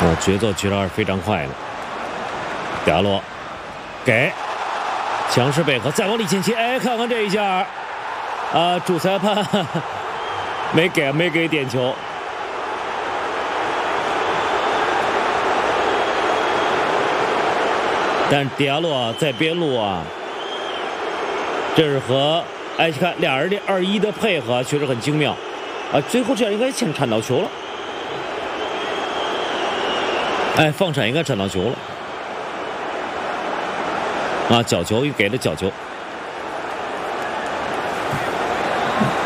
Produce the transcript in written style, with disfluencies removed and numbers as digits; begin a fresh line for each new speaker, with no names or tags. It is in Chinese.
节奏其实还是非常快的。迪亚洛给强势配合，再往里前切，哎，看看这一下，主裁判没给点球。但迪亚洛在边路啊，这是和埃希卡俩人的2-1的配合确实很精妙最后这样应该先铲到球了，放铲应该铲到球了角球给了角球。